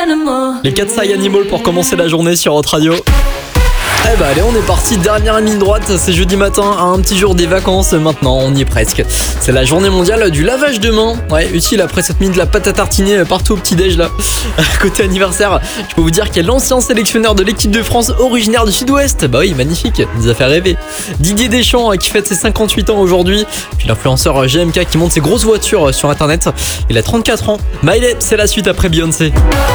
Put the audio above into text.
Les Katsai Animal pour commencer la journée sur Hot Radio. Eh bah allez, on est parti, dernière ligne droite, c'est jeudi matin, un petit jour des vacances, maintenant on y est presque. C'est la journée mondiale du lavage de mains. Ouais, utile après cette mine de la pâte à tartiner partout au petit-déj là. Côté anniversaire, je peux vous dire qu'il y a l'ancien sélectionneur de l'équipe de France originaire du Sud-Ouest. Bah oui, magnifique, il nous a fait rêver. Didier Deschamps qui fête ses 58 ans aujourd'hui. Puis l'influenceur GMK qui monte ses grosses voitures sur internet. Il a 34 ans. Miley, c'est la suite après Beyoncé.